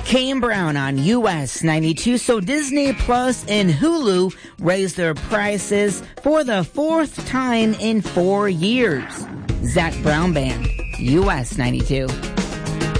Kane Brown on US 92. So Disney Plus and Hulu raised their prices for the fourth time in 4 years. Zach Brown Band, US 92.